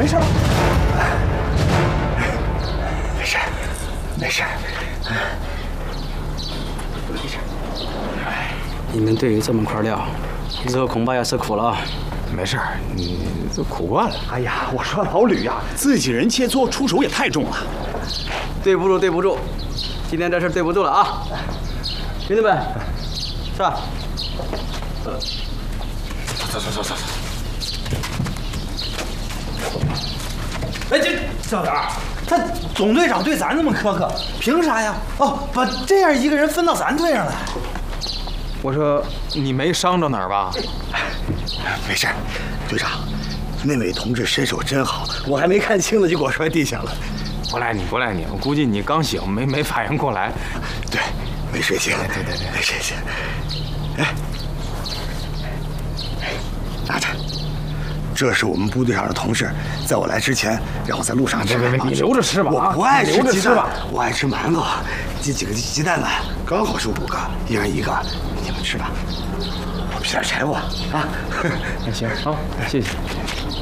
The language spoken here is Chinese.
没事吧？没事，没事，没事。 你们队有这么块料，日后恐怕要吃苦了啊！ 没事，你都苦惯了。 哎呀，我说老吕呀，自己人切磋，出手也太重了。 对不住，对不住，今天这事对不住了啊！兄弟们，上！ 走。 哎，这小点儿，他总队长对咱这么苛刻，凭啥呀？哦，把这样一个人分到咱队上来。 我说你没伤着哪儿吧？ 没事，队长，那位同志身手真好，我还没看清呢就给我摔地下了。 不赖你，我估计你刚醒，没反应过来。 对，没睡醒。 对， 没睡醒。哎，拿着，这是我们部队上的同事，在我来之前让我在路上吃。 别，你留着吃吧。 我不爱吃鸡蛋， 吧。 我爱吃馒头。这几个鸡蛋呢，刚好是5个，一人1个，你们吃吧。我劈点柴火啊。 那行，好，谢谢。